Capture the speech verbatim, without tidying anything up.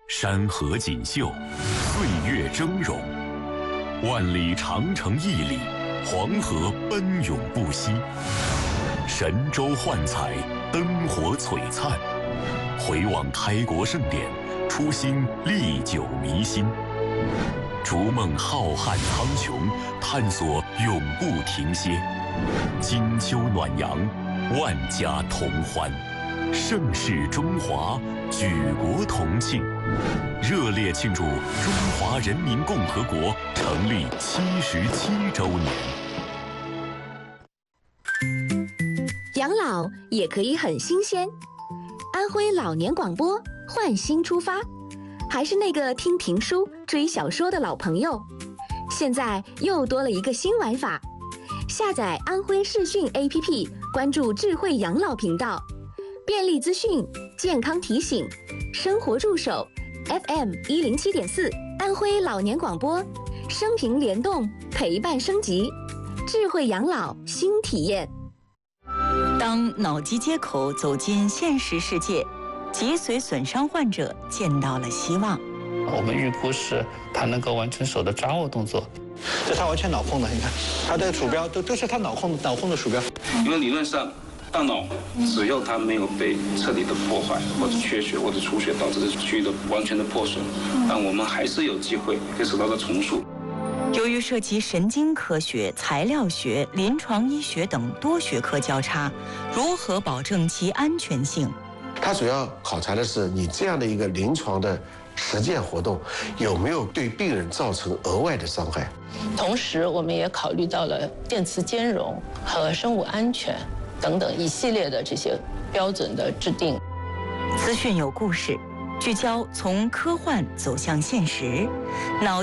山河锦绣，岁月峥嵘，万里长城屹立，黄河奔涌不息，神州幻彩，灯火璀璨。回望开国盛典，初心历久弥新。逐梦浩瀚苍穹，探索永不停歇。金秋暖阳，万家同欢，盛世中华，举国同庆，热烈庆祝中华人民共和国成立七十七周年。 养老也可以很新鲜。安徽老年广播换新出发，还是那个听评书、追小说的老朋友，现在又多了一个新玩法。下载安徽视讯 A P P， 关注智慧养老频道，便利资讯、健康提醒、生活助手 ，F M 一零七点四，安徽老年广播，生平联动，陪伴升级，智慧养老新体验。 当脑机接口走进现实世界，脊髓损伤患者见到了希望。 我们预估是他能够完成手的抓握动作，这他完全脑控的，你看他的鼠标都都是他脑控脑控的鼠标。 因为理论上，大脑只要它没有被彻底的破坏或者缺血或者出血导致的区域的完全的破损，但我们还是有机会可以手到的重塑。 由于涉及神经科学、材料学、临床医学等多学科交叉，如何保证其安全性？ 它主要考察的是你这样的一个临床的实践活动有没有对病人造成额外的伤害。 同时，我们也考虑到了电磁兼容和生物安全等等一系列的这些标准的制定。 资讯有故事，聚焦从科幻走向现实，脑